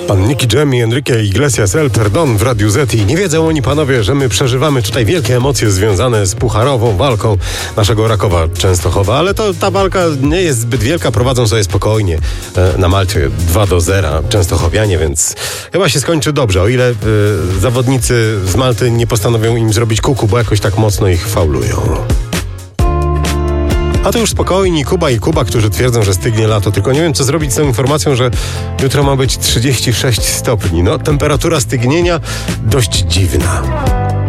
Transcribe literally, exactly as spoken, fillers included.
Pan Nicky Jam i Enrique Iglesias El Perdón w Radiu Z. I nie wiedzą oni, panowie, że my przeżywamy tutaj wielkie emocje związane z pucharową walką naszego Rakowa Częstochowa, ale to ta walka nie jest zbyt wielka, prowadzą sobie spokojnie e, na Malcie dwa do zera Częstochowianie, więc chyba się skończy dobrze, o ile e, zawodnicy z Malty nie postanowią im zrobić kuku, bo jakoś tak mocno ich faulują. A to już spokojni Kuba i Kuba, którzy twierdzą, że stygnie lato. Tylko nie wiem, co zrobić z tą informacją, że jutro ma być trzydzieści sześć stopni. No, temperatura stygnienia dość dziwna.